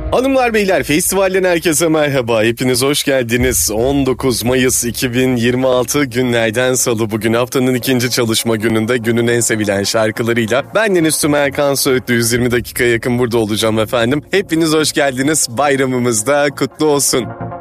Hanımlar beyler, festivalden herkese merhaba. Hepiniz hoş geldiniz. 19 Mayıs 2026 günlerden salı, bugün haftanın ikinci çalışma gününde günün en sevilen şarkılarıyla bendeniz Tümer Kan Söğütlü 120 dakikaya yakın burada olacağım efendim. Hepiniz hoş geldiniz. Bayramımız da kutlu olsun.